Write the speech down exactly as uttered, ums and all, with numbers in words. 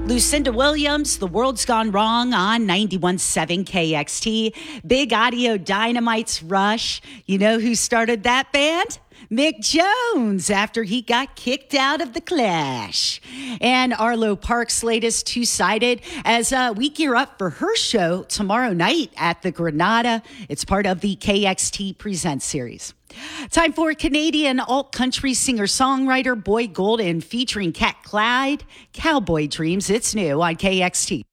Lucinda Williams, The World's Gone Wrong on ninety-one point seven K X T. Big Audio Dynamite's Rush. You know who started that band? Mick Jones, after he got kicked out of The Clash. And Arlo Parks' latest Two-Sided as uh, we gear up for her show tomorrow night at the Granada. It's part of the K X T Presents series. Time for Canadian alt-country singer-songwriter Boy Golden featuring Cat Clyde. Cowboy Dreams, it's new on K X T.